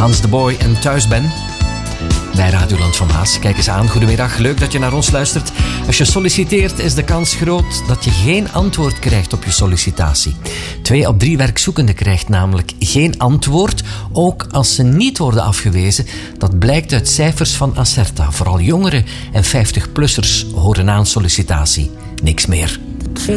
Hans de Boy en Thuis Ben. Bij Radioland van Maas. Kijk eens aan, goedemiddag. Leuk dat je naar ons luistert. Als je solliciteert is de kans groot dat je geen antwoord krijgt op je sollicitatie. 2 op 3 werkzoekenden krijgt namelijk geen antwoord, ook als ze niet worden afgewezen. Dat blijkt uit cijfers van Acerta. Vooral jongeren en 50-plussers horen na een sollicitatie niks meer.